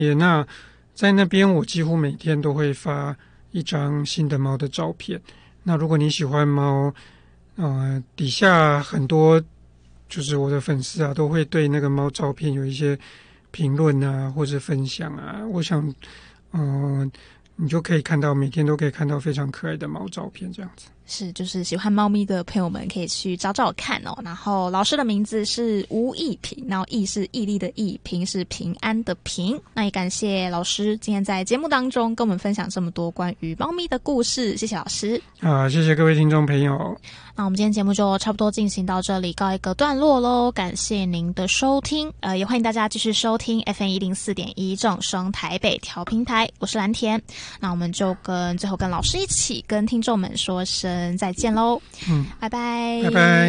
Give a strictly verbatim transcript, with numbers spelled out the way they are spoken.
也那在那边我几乎每天都会发一张新的猫的照片。那如果你喜欢猫，呃，底下很多就是我的粉丝啊，都会对那个猫照片有一些评论啊，或者分享啊。我想，嗯、呃，你就可以看到每天都可以看到非常可爱的猫照片，这样子。 是，就是喜欢猫咪的朋友们可以去找找看哦。然后老师的名字是吴奕平，然后毅是毅力的毅，平是平安的平。那也感谢老师今天在节目当中跟我们分享这么多关于猫咪的故事，谢谢老师。 啊，谢谢各位听众朋友。 那我们今天节目就差不多进行到这里，告一个段落咯，感谢您的收听，呃，也欢迎大家继续收听 F M 一零四点一 正声台北调频台，我是蓝田。那我们就跟最后跟老师一起跟听众们说声再见咯， 嗯， 拜拜， 拜拜。